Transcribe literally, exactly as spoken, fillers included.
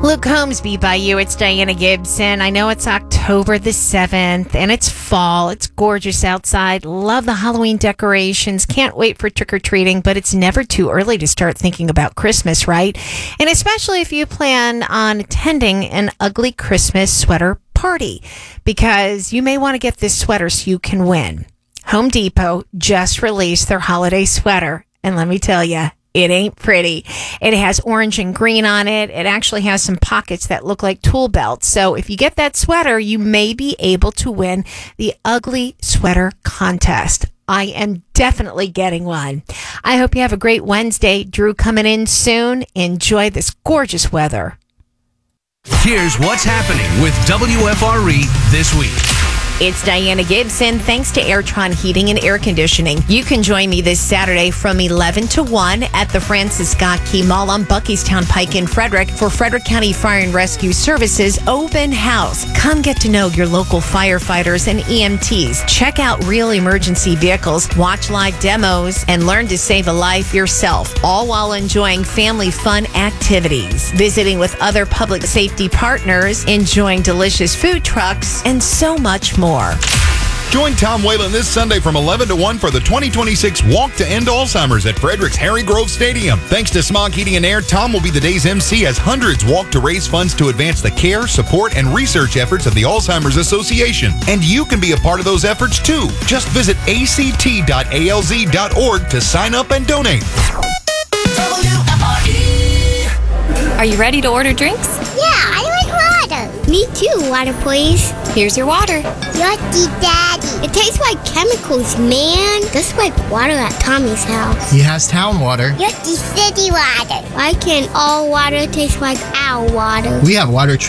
Luke Holmesby by you. It's Diana Gibson. I know it's October the seventh and it's fall. It's gorgeous outside. Love the Halloween decorations. Can't wait for trick-or-treating, but it's never too early to start thinking about Christmas, right? And especially if you plan on attending an ugly Christmas sweater party, because you may want to get this sweater so you can win. Home Depot just released their holiday sweater, and let me tell you, it ain't pretty. It has orange and green on it. It actually has some pockets that look like tool belts. So if you get that sweater, you may be able to win the ugly sweater contest. I am definitely getting one. I hope you have a great Wednesday. Drew coming in soon. Enjoy this gorgeous weather. Here's what's happening with W F R E this week. It's Diana Gibson. Thanks to Airtron Heating and Air Conditioning. You can join me this Saturday from eleven to one at the Francis Scott Key Mall on Buckystown Pike in Frederick for Frederick County Fire and Rescue Services Open House. Come get to know your local firefighters and E M Ts. Check out real emergency vehicles, watch live demos, and learn to save a life yourself, all while enjoying family fun activities, visiting with other public safety partners, enjoying delicious food trucks, and so much more. Join Tom Whalen this Sunday from eleven to one for the twenty twenty-six Walk to End Alzheimer's at Frederick's Harry Grove Stadium. Thanks to Smog Heating and Air, Tom will be the day's M C as hundreds walk to raise funds to advance the care, support, and research efforts of the Alzheimer's Association. And you can be a part of those efforts too. Just visit a c t dot a l z dot org to sign up and donate. Are you ready to order drinks? Yeah, I like water. Me too, water please. Here's your water. Yucky, Daddy. It tastes like chemicals, man. Just like water at Tommy's house. He has town water. Yucky city water. Why can't all water taste like our water? We have water